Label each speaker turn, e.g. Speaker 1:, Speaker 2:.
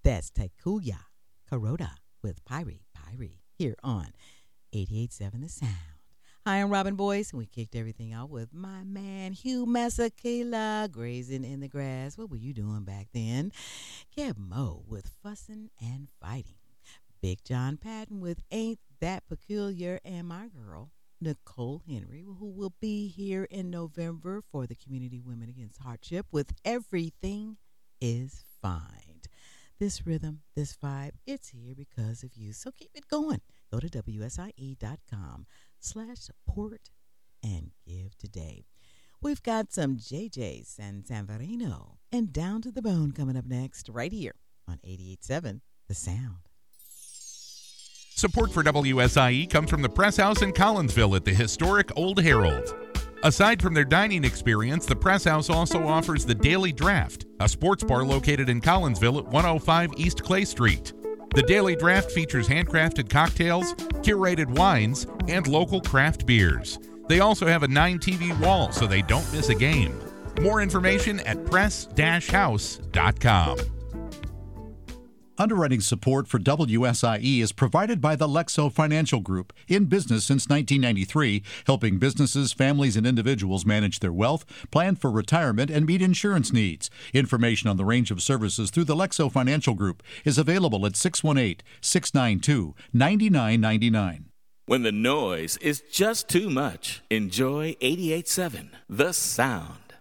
Speaker 1: That's Takuya Kuroda with Pyrie here on 88.7 The Sound. Hi, I'm Robin Boyce, and we kicked everything out with my man Hugh Masekela, Grazing in the Grass. What were you doing back then? Kev Moe with Fussin' and Fighting. Big John Patton with Ain't That Peculiar, and my girl, Nicole Henry, who will be here in November for the Community Women Against Hardship with Everything is Fine. This rhythm, this vibe, it's here because of you. So keep it going. Go to WSIE.com/support and give today. We've got some JJ San Sanverino and Down to the Bone coming up next right here on 88.7 The Sound.
Speaker 2: Support for WSIE comes from the Press House in Collinsville at the historic Old Herald. Aside from their dining experience, the Press House also offers the Daily Draft, a sports bar located in Collinsville at 105 East Clay Street. The Daily Draft features handcrafted cocktails, curated wines, and local craft beers. They also have a 9-TV wall so they don't miss a game. More information at press-house.com.
Speaker 3: Underwriting support for WSIE is provided by the Lexo Financial Group, in business since 1993, helping businesses, families, and individuals manage their wealth, plan for retirement, and meet insurance needs. Information on the range of services through the Lexo Financial Group is available at 618-692-9999.
Speaker 4: When the noise is just too much, enjoy 88.7 The Sound.